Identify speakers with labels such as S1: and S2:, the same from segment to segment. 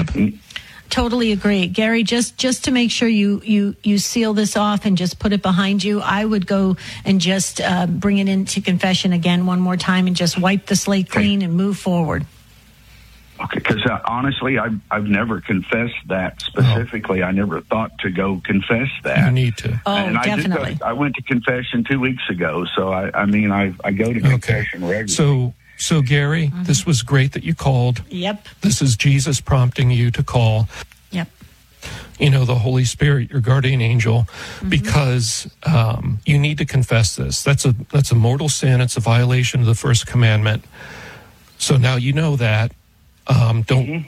S1: Totally agree. Gary, just to make sure you seal this off and just put it behind you, I would go and just bring it into confession again one more time and just wipe the slate clean and move forward.
S2: Okay, because honestly, I've never confessed that specifically. I never thought to go confess that.
S3: You need to.
S1: Oh,
S2: and
S1: definitely.
S2: I went to confession 2 weeks ago, so I go to confession regularly.
S3: So Gary, this was great that you called.
S1: Yep.
S3: This is Jesus prompting you to call.
S1: Yep.
S3: You know, the Holy Spirit, your guardian angel, because you need to confess this. That's a mortal sin. It's a violation of the first commandment. So now you know that. Don't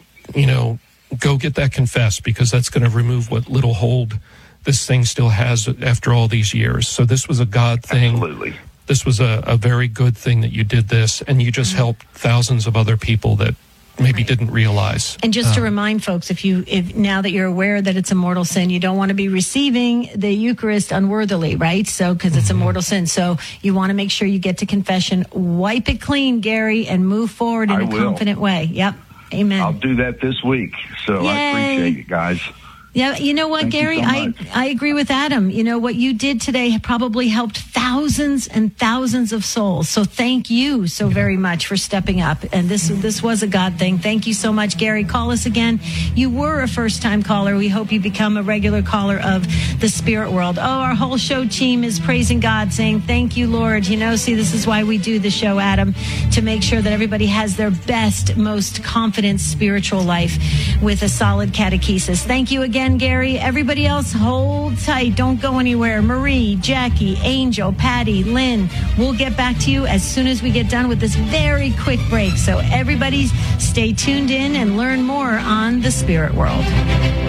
S3: go get that confessed, because that's going to remove what little hold this thing still has after all these years. So this was a God thing.
S2: Absolutely.
S3: This was a very good thing that you did this, and you just helped thousands of other people that maybe didn't realize.
S1: And just to remind folks, if now that you're aware that it's a mortal sin, you don't want to be receiving the Eucharist unworthily, right? So, because it's a mortal sin. So you want to make sure you get to confession, wipe it clean, Gary, and move forward in a confident way. Yep. Amen.
S2: I'll do that this week. So
S1: Yay.
S2: I appreciate it, guys.
S1: Yeah, you know what,
S2: Thank
S1: Gary?
S2: you so much.
S1: I agree with Adam. You know, what you did today probably helped thousands and thousands of souls. So thank you so very much for stepping up. And this was a God thing. Thank you so much, Gary. Call us again. You were a first-time caller. We hope you become a regular caller of the Spirit World. Oh, our whole show team is praising God, saying, thank you, Lord. You know, see, this is why we do the show, Adam, to make sure that everybody has their best, most confident spiritual life with a solid catechesis. Thank you again, Gary. Everybody else, hold tight. Don't go anywhere. Marie, Jackie, Angel, Patty, Lynn, we'll get back to you as soon as we get done with this very quick break. So everybody stay tuned in and learn more on the Spirit World.